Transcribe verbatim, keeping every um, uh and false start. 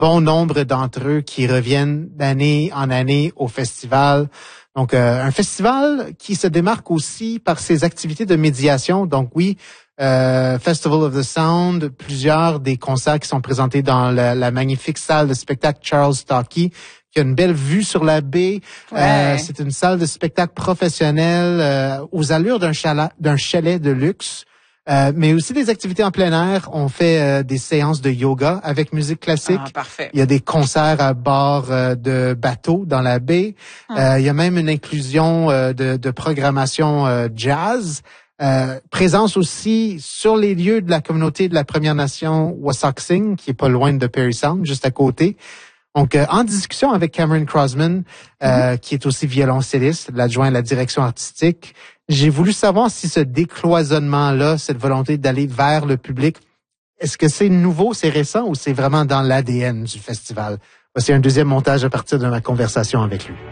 bon nombre d'entre eux qui reviennent d'année en année au festival. Donc, euh, un festival qui se démarque aussi par ses activités de médiation. Donc, oui, euh, Festival of the Sound, plusieurs des concerts qui sont présentés dans la, la magnifique salle de spectacle Charles Stocky, qui a une belle vue sur la baie. Ouais. Euh, c'est une salle de spectacle professionnelle euh, aux allures d'un chalet, d'un chalet de luxe. Euh, mais aussi des activités en plein air. On fait euh, des séances de yoga avec musique classique. Ah, parfait. Il y a des concerts à bord euh, de bateaux dans la baie. Ah. Euh, il y a même une inclusion euh, de, de programmation euh, jazz. Euh, présence aussi sur les lieux de la communauté de la Première Nation Wasauksing, qui est pas loin de Parry Sound, juste à côté. Donc, euh, en discussion avec Cameron Crosman, euh, mm-hmm. qui est aussi violoncelliste, l'adjoint à la direction artistique, j'ai voulu savoir si ce décloisonnement-là, cette volonté d'aller vers le public, est-ce que c'est nouveau, c'est récent ou c'est vraiment dans l'A D N du festival? Voici un deuxième montage à partir de ma conversation avec lui.